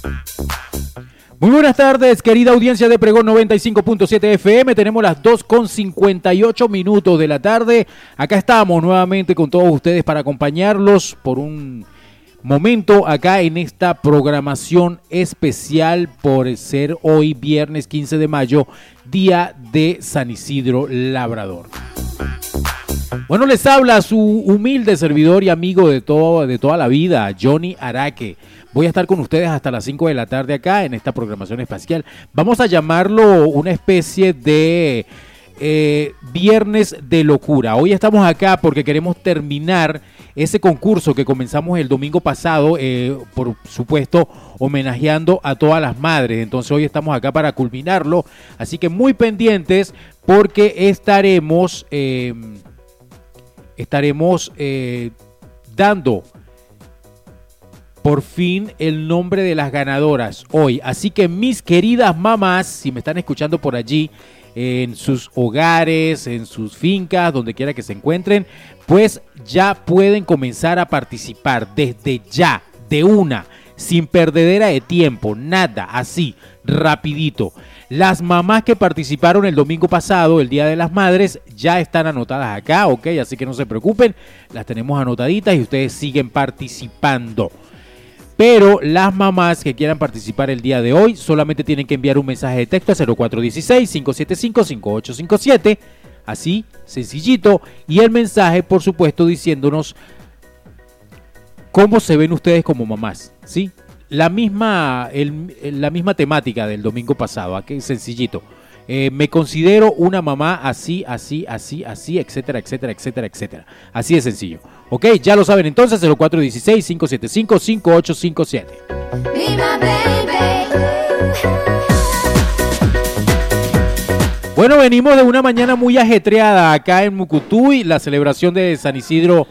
Muy buenas tardes, querida audiencia de Pregón 95.7 FM. Tenemos las 2:58 de la tarde. Acá estamos nuevamente con todos ustedes para acompañarlos por un momento acá en esta programación especial por ser hoy viernes 15 de mayo, día de San Isidro Labrador. Bueno, les habla su humilde servidor y amigo de toda la vida, Johnny Araque. Voy a estar con ustedes hasta las 5 de la tarde acá en esta programación especial. Vamos a llamarlo una especie de viernes de locura. Hoy estamos acá porque queremos terminar ese concurso que comenzamos el domingo pasado, por supuesto, homenajeando a todas las madres. Entonces hoy estamos acá para culminarlo. Así que muy pendientes porque estaremos dando por fin el nombre de las ganadoras hoy. Así que mis queridas mamás, si me están escuchando por allí, en sus hogares, en sus fincas, donde quiera que se encuentren, pues ya pueden comenzar a participar desde ya, de una, sin perdedera de tiempo, nada, así, rapidito. Las mamás que participaron el domingo pasado, el Día de las Madres, ya están anotadas acá, ok, así que no se preocupen, las tenemos anotaditas y ustedes siguen participando. Pero las mamás que quieran participar el día de hoy solamente tienen que enviar un mensaje de texto a 0416-575-5857, así, sencillito, y el mensaje, por supuesto, diciéndonos cómo se ven ustedes como mamás, ¿sí? La misma temática del domingo pasado, aquí sencillito. Me considero una mamá así, etcétera, etcétera, etcétera, etcétera. Así de sencillo. Ok, ya lo saben entonces, 0416-575-5857. Bueno, venimos de una mañana muy ajetreada acá en Mucutuy, la celebración de San Isidro